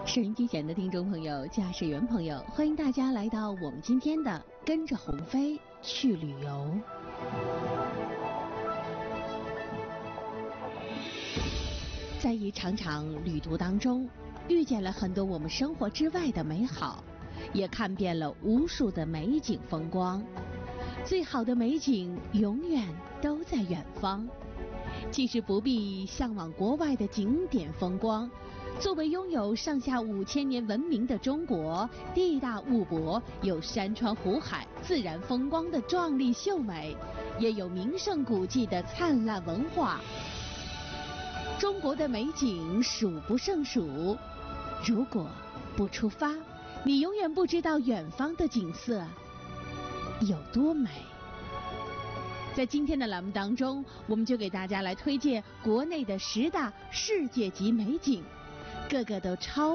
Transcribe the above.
收音机前的听众朋友、驾驶员朋友，欢迎大家来到我们今天的跟着鸿飞去旅游。在一场场旅途当中，遇见了很多我们生活之外的美好，也看遍了无数的美景风光。最好的美景永远都在远方，其实不必向往国外的景点风光。作为拥有上下5000年文明的中国，地大物博，有山川湖海、自然风光的壮丽秀美，也有名胜古迹的灿烂文化。中国的美景数不胜数，如果不出发，你永远不知道远方的景色有多美。在今天的栏目当中，我们就给大家来推荐国内的10大世界级美景，个个都超